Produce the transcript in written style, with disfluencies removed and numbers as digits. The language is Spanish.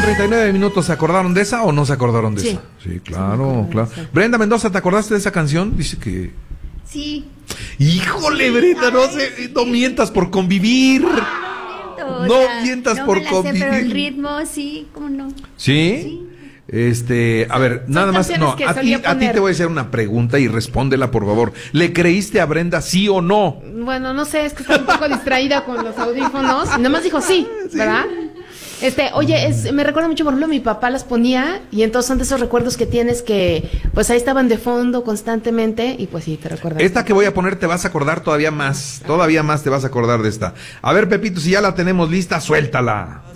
39 minutos. ¿Se acordaron de esa o no se acordaron de esa? Sí, claro, claro. Brenda Mendoza, ¿te acordaste de esa canción? Dice que... Sí. Híjole, Brenda, no mientas por convivir. No mientas por convivir. Pero el ritmo, sí, ¿cómo no? ¿Sí? A ver, nada más, no, a ti te voy a hacer una pregunta y respóndela, por favor. ¿Le creíste a Brenda, sí o no? Bueno, no sé, es que estaba un poco distraída con los audífonos. Nada más dijo sí, ¿verdad? Oye, me recuerda mucho, por ejemplo, mi papá las ponía y entonces son de esos recuerdos que tienes que, pues ahí estaban de fondo constantemente y pues sí, te recuerdas. Esta que voy a poner te vas a acordar todavía más te vas a acordar de esta. A ver, Pepito, si ya la tenemos lista, suéltala.